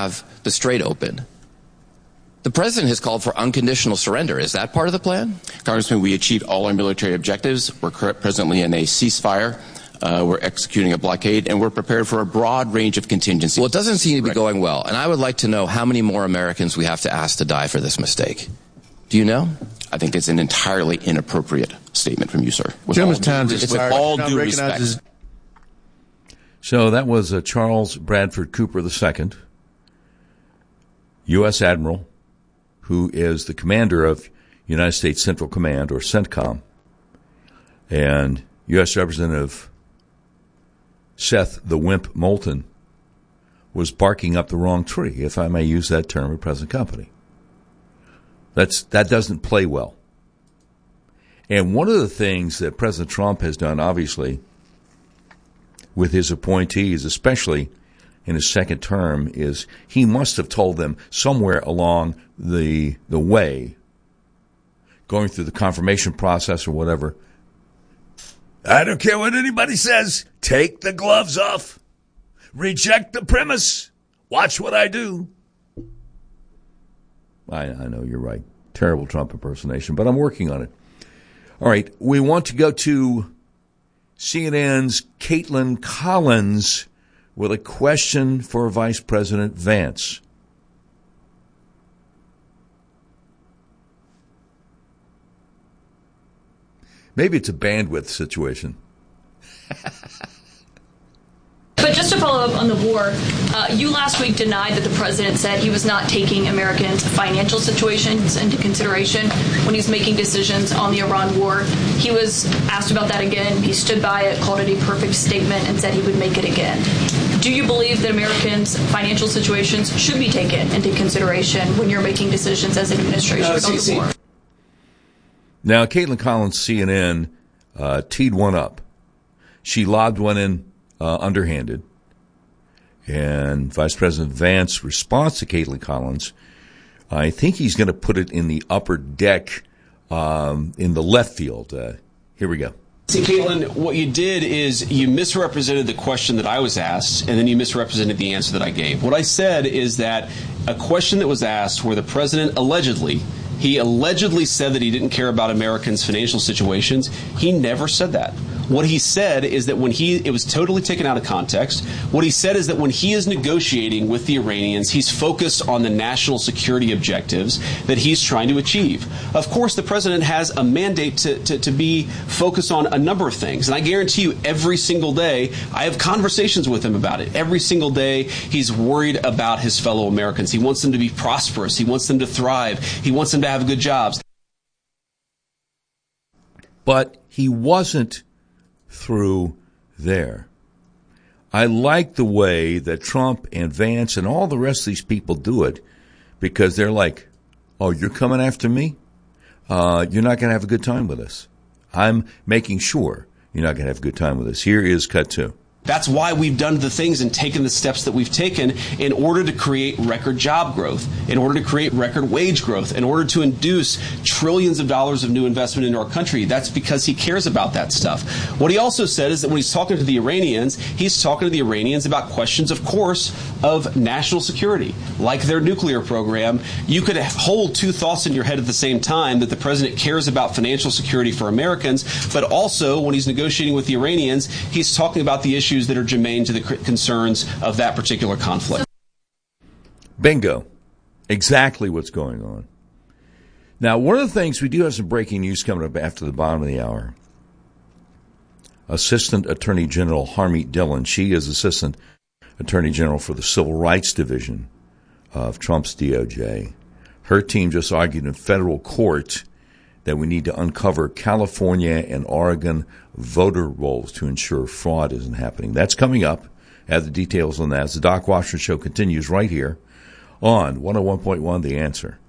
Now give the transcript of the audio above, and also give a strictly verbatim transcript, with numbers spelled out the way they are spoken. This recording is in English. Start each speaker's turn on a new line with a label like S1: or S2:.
S1: have the Strait open. The president has called for unconditional surrender. Is that part of the plan?
S2: Congressman, we achieved all our military objectives. We're presently in a ceasefire. Uh, we're executing a blockade, and we're prepared for a broad range of contingencies.
S1: Well, it doesn't seem to be going well, and I would like to know how many more Americans we have to ask to die for this mistake. Do you know?
S2: I think it's an entirely inappropriate statement from you, sir.
S3: Gentleman's time is
S2: with all due respect. His-
S4: So that was uh, Charles Bradford Cooper the Second, U S Admiral, who is the commander of United States Central Command, or CENTCOM, and U S Representative Seth the Wimp Moulton was barking up the wrong tree, if I may use that term at present company. That's, that doesn't play well. And one of the things that President Trump has done, obviously, with his appointees, especially in his second term, is he must have told them somewhere along the the way, going through the confirmation process or whatever, I don't care what anybody says, take the gloves off, reject the premise, watch what I do. I, I know you're right. Terrible Trump impersonation, but I'm working on it. All right, we want to go to C N N's Caitlin Collins with a question for Vice President Vance. Maybe it's a bandwidth situation.
S5: But just to follow up on the war, uh, you last week denied that the president said he was not taking Americans' financial situations into consideration when he's making decisions on the Iran war. He was asked about that again. He stood by it, called it a perfect statement, and said he would make it again. Do you believe that Americans' financial situations should be taken into consideration when you're making decisions as an administration
S2: no,
S5: about
S2: see,
S5: the war?
S2: see.
S4: Now, Caitlin Collins, C N N, uh, teed one up. She lobbed one in uh, underhanded. And Vice President Vance's response to Caitlin Collins, I think he's going to put it in the upper deck um, in the left field. Uh, here we go.
S6: See, Caitlin, what you did is you misrepresented the question that I was asked, and then you misrepresented the answer that I gave. What I said is that a question that was asked where the president allegedly, he allegedly said that he didn't care about Americans' financial situations. He never said that. What he said is that when he, it was totally taken out of context. What he said is that when he is negotiating with the Iranians, he's focused on the national security objectives that he's trying to achieve. Of course, the president has a mandate to, to, to be focused on a number of things. And I guarantee you every single day, I have conversations with him about it. Every single day, he's worried about his fellow Americans. He wants them to be prosperous. He wants them to thrive. He wants them to have good jobs.
S4: But he wasn't through there. I like the way that Trump and Vance and all the rest of these people do it, because they're like, oh, you're coming after me? Uh, you're not going to have a good time with us. I'm making sure you're not going to have a good time with us. Here is cut two.
S6: That's why we've done the things and taken the steps that we've taken in order to create record job growth, in order to create record wage growth, in order to induce trillions of dollars of new investment into our country. That's because he cares about that stuff. What he also said is that when he's talking to the Iranians, he's talking to the Iranians about questions, of course, of national security, like their nuclear program. You could hold two thoughts in your head at the same time, that the president cares about financial security for Americans, but also when he's negotiating with the Iranians, he's talking about the issues that are germane to the concerns of that particular conflict.
S4: Bingo. Exactly what's going on. Now, one of the things, we do have some breaking news coming up after the bottom of the hour. Assistant Attorney General Harmeet Dillon, she is Assistant Attorney General for the Civil Rights Division of Trump's D O J. Her team just argued in federal court that we need to uncover California and Oregon voter rolls to ensure fraud isn't happening. That's coming up. I have the details on that as the Doc Washington Show continues right here on one oh one point one The Answer.